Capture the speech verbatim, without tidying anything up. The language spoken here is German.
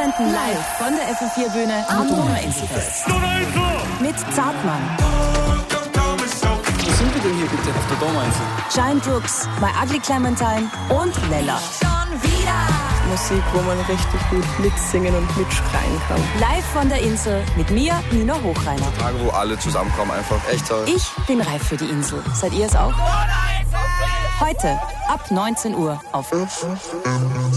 senden live von der F M vier Bühne am Donauinselfest. Mit Zartmann. Wo sind wir denn hier bitte? Auf der Donauinsel. Giant Rooks, My Ugly Clementine und Lella. Schon wieder. Musik, wo man richtig gut mitsingen und mitschreien kann. Live von der Insel mit mir, Nina Hochreiner. Tage, wo alle zusammenkommen, einfach echt toll. Ich bin reif für die Insel. Seid ihr es auch? Heute ab neunzehn Uhr auf